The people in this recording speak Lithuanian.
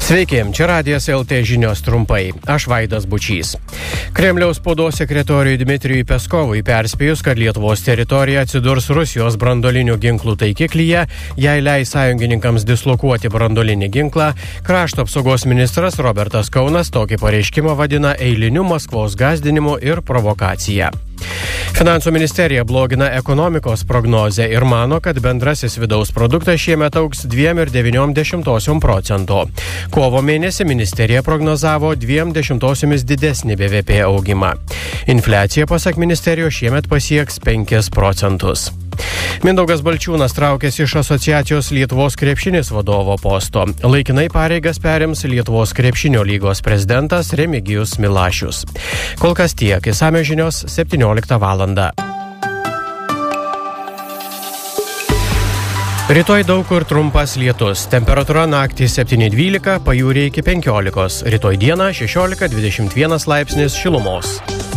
Sveiki, čia Radijas LT žinios trumpai. Aš Vaidas Bučys. Kremliaus spaudos sekretoriui Dmitrijui Peskovui perspėjus, kad Lietuvos teritorija atsidurs Rusijos branduolinių ginklų taikiklyje, jei leis sąjungininkams dislokuoti branduolinį ginklą, krašto apsaugos ministras Robertas Kaunas tokį pareiškimą vadina eiliniu Maskvos gąsdinimu ir provokacija. Finansų ministerija blogina ekonomikos prognozę ir mano, kad bendrasis vidaus produktas šiemet augs 2,9%. Kovo mėnesį ministerija prognozavo 0,2% didesnį BVP augimą. Infliacija, pasak ministerijos, šiemet pasieks 5%. Mindaugas Balčiūnas traukėsi iš asociacijos Lietuvos krepšinis vadovo posto. Laikinai pareigas perims Lietuvos krepšinio lygos prezidentas Remigijus Milašius. Kol kas tiek, išsamios žinios 17 valandą. Rytoj daug kur trumpas lietus. Temperatūra naktį 7-12, pajūryje iki 15. Rytoj dieną 16-21 laipsnis šilumos.